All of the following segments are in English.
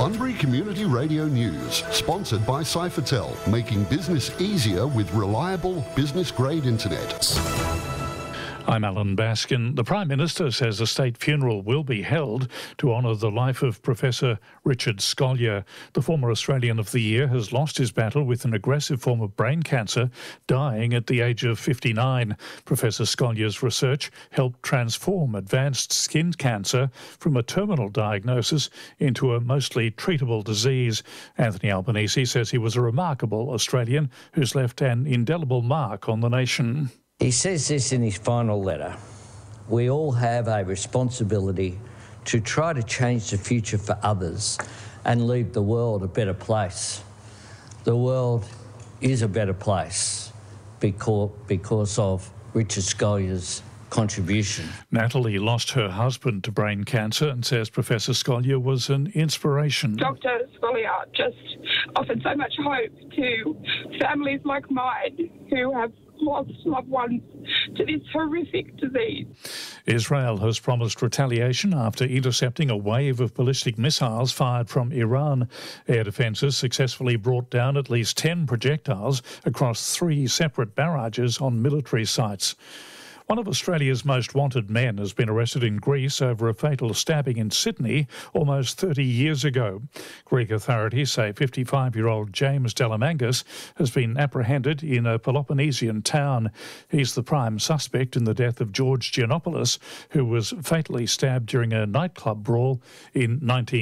Bunbury Community Radio News, sponsored by Cyphertel, making business easier with reliable business-grade internet. I'm Alan Baskin. The Prime Minister says a state funeral will be held to honour the life of Professor Richard Scolyer. The former Australian of the Year has lost his battle with an aggressive form of brain cancer, dying at the age of 59. Professor Scolyer's research helped transform advanced skin cancer from a terminal diagnosis into a mostly treatable disease. Anthony Albanese says he was a remarkable Australian who's left an indelible mark on the nation. He says this in his final letter. We all have a responsibility to try to change the future for others and leave the world a better place. The world is a better place because of Richard Scolyer's contribution. Natalie lost her husband to brain cancer and says Professor Scolyer was an inspiration. Dr. Scolyer just offered so much hope to families like mine who have lost loved ones to this horrific disease. Israel has promised retaliation after intercepting a wave of ballistic missiles fired from Iran. Air defences successfully brought down at least 10 projectiles across 3 separate barrages on military sites. One of Australia's most wanted men has been arrested in Greece over a fatal stabbing in Sydney almost 30 years ago. Greek authorities say 55-year-old James Delamangas has been apprehended in a Peloponnesian town. He's the prime suspect in the death of George Giannopoulos, who was fatally stabbed during a nightclub brawl in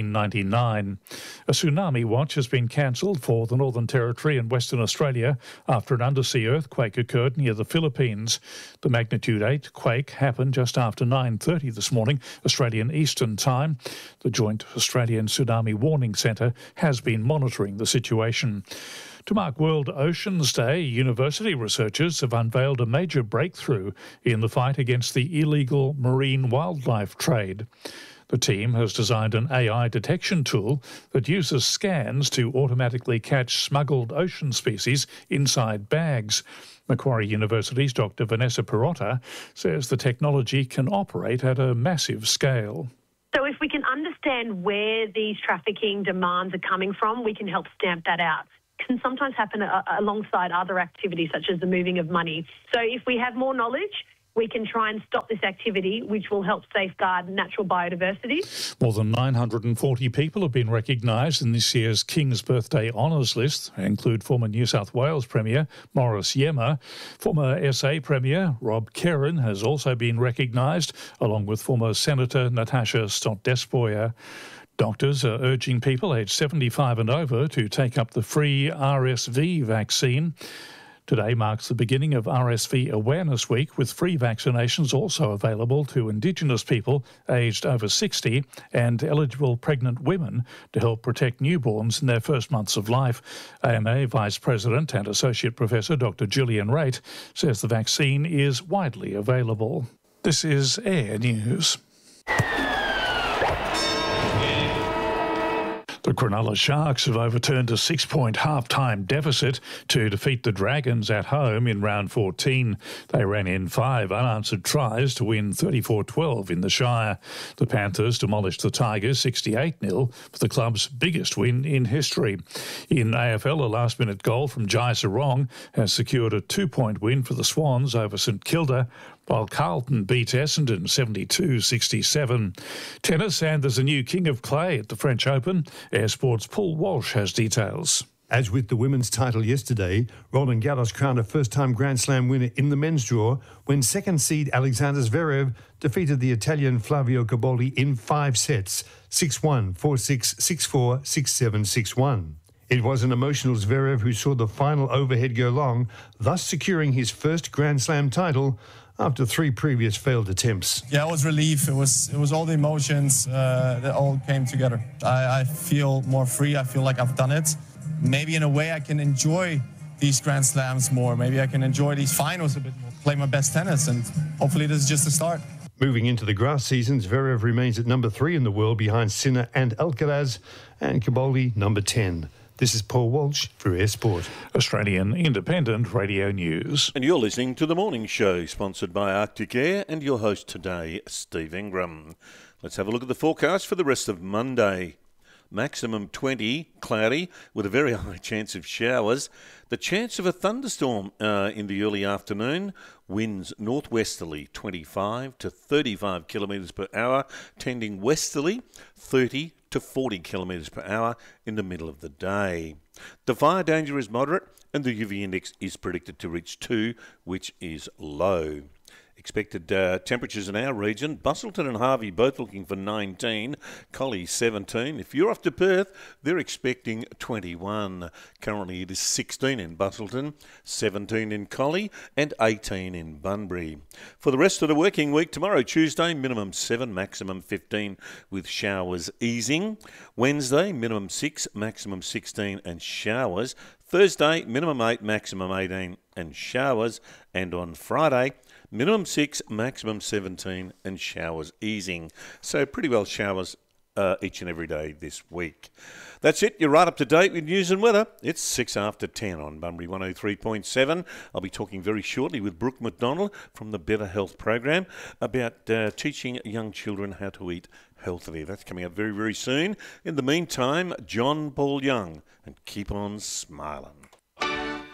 1999. A tsunami watch has been cancelled for the Northern Territory and Western Australia after an undersea earthquake occurred near the Philippines. The magnitude 8 quake happened just after 9:30 this morning, Australian Eastern Time. The Joint Australian Tsunami Warning Centre has been monitoring the situation. To mark World Oceans Day, university researchers have unveiled a major breakthrough in the fight against the illegal marine wildlife trade. The team has designed an AI detection tool that uses scans to automatically catch smuggled ocean species inside bags. Macquarie University's Dr. Vanessa Perotta says the technology can operate at a massive scale. So if we can understand where these trafficking demands are coming from, we can help stamp that out. It can sometimes happen alongside other activities such as the moving of money. So if we have more knowledge, we can try and stop this activity, which will help safeguard natural biodiversity. More than 940 people have been recognised in this year's King's Birthday Honours list. They include former New South Wales Premier Morris Yema. Former SA Premier Rob Kerrin has also been recognised, along with former Senator Natasha Stott-Despoja. Doctors are urging people aged 75 and over to take up the free RSV vaccine. Today marks the beginning of RSV Awareness Week, with free vaccinations also available to Indigenous people aged over 60 and eligible pregnant women to help protect newborns in their first months of life. AMA Vice President and Associate Professor Dr. Gillian Raitt says the vaccine is widely available. This is Air News. The Cronulla Sharks have overturned a 6-point half-time deficit to defeat the Dragons at home in round 14. They ran in 5 unanswered tries to win 34-12 in the Shire. The Panthers demolished the Tigers 68-0 for the club's biggest win in history. In AFL, a last-minute goal from Jai Sarong has secured a 2-point win for the Swans over St Kilda, while Carlton beat Essendon 72-67. Tennis, and there's a new King of Clay at the French Open. Air Sports' Paul Walsh has details. As with the women's title yesterday, Roland Garros crowned a first-time Grand Slam winner in the men's draw when second seed Alexander Zverev defeated the Italian Flavio Cobolli in 5 sets, 6-1, 4-6, 6-4, 6-7, 6-1. It was an emotional Zverev who saw the final overhead go long, thus securing his first Grand Slam title after 3 previous failed attempts. Yeah, it was relief. It was all the emotions that all came together. I feel more free. I feel like I've done it. Maybe in a way I can enjoy these Grand Slams more. Maybe I can enjoy these finals a bit more, play my best tennis, and hopefully this is just the start. Moving into the grass season, Zverev remains at number 3 in the world behind Sinner and Alcaraz, and Cobolli number 10. This is Paul Walsh for Air Sport. Australian Independent Radio News. And you're listening to The Morning Show, sponsored by Arctic Air, and your host today, Steve Ingram. Let's have a look at the forecast for the rest of Monday. maximum 20, cloudy with a very high chance of showers. The chance of a thunderstorm in the early afternoon. Winds northwesterly 25 to 35 kilometres per hour, tending westerly 30 to 40 kilometres per hour in the middle of the day. The fire danger is moderate and the UV index is predicted to reach 2, which is low. Expected temperatures in our region, Busselton and Harvey both looking for 19, Collie 17. If you're off to Perth, they're expecting 21. Currently it is 16 in Busselton, 17 in Collie and 18 in Bunbury. For the rest of the working week, tomorrow Tuesday, minimum 7, maximum 15 with showers easing. Wednesday, minimum 6, maximum 16 and showers. Thursday, minimum 8, maximum 18 and showers. And on Friday, minimum 6, maximum 17 and showers easing. So pretty well showers each and every day this week. That's it. You're right up to date with news and weather. It's 6 after 10 on Bunbury 103.7. I'll be talking very shortly with Brooke McDonald from the Better Health Program about teaching young children how to eat healthily. That's coming up very, very soon. In the meantime, John Paul Young, and keep on smiling.